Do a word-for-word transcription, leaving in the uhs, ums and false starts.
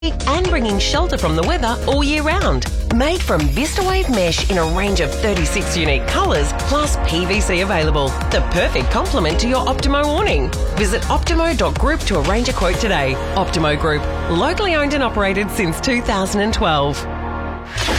and bringing shelter from the weather all year round. Made from VistaWave mesh in a range of thirty-six unique colours, plus P V C available. The perfect complement to your Optimo awning. Visit optimo dot group to arrange a quote today. Optimo Group, locally owned and operated since two thousand twelve.